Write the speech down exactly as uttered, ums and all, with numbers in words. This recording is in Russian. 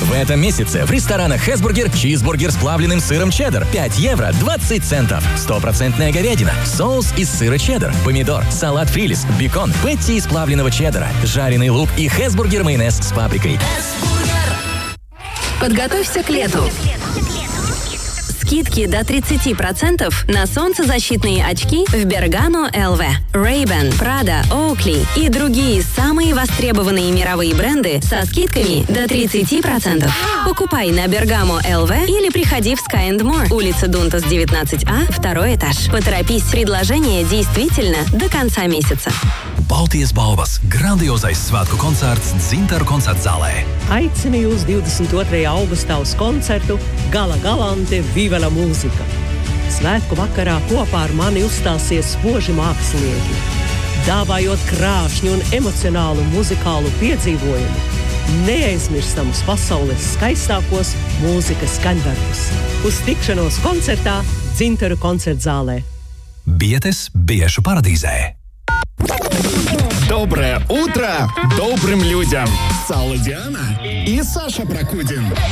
В этом месяце в ресторанах Хэсбургер чизбургер с плавленным сыром чеддер пять евро двадцать центов. Стопроцентная говядина, соус из сыра чеддер, помидор, салат фрилис, бекон, пэтти из плавленного чеддера, жареный лук и Хэсбургер майонез с паприкой. Подготовься к лету. Скидки до тридцать процентов на солнцезащитные очки в Bergamo эл ви, Ray-Ban, Prada, Oakley и другие самые востребованные мировые бренды со скидками до тридцать процентов. Покупай на Bergamo эл ви или приходи в Sky and More, улица Дунтас, девятнадцать А, второй этаж. Поторопись, предложение действительно до конца месяца. Baltijas balvas grandiozais svētku koncerts Dzintaru koncertzālē. Aicinu jūs divdesmit otrajā augustā uz koncertu Gala Galante Viva la Mūzika. Svētku vakarā kopā ar mani uzstāsies spoži mākslinieki, dāvājot krāšņu un emocionālu muzikālu piedzīvojumu, neaizmirstamus pasaules skaistākos mūzikas skaņdarbus. Uz tikšanos koncertā Dzintaru koncertzālē. Bietes Biešu paradīzē. Доброе утро добрым людям! Салла Диана и Саша Прокудин.